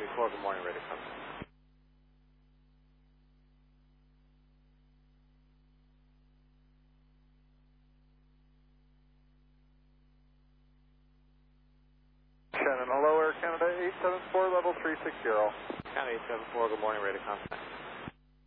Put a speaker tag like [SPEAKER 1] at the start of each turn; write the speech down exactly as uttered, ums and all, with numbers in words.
[SPEAKER 1] four, good morning, ready to contact.
[SPEAKER 2] Shannon, hello, Air Canada eight seven four, level three six zero.
[SPEAKER 1] Canada eight seven four, good morning, ready to contact.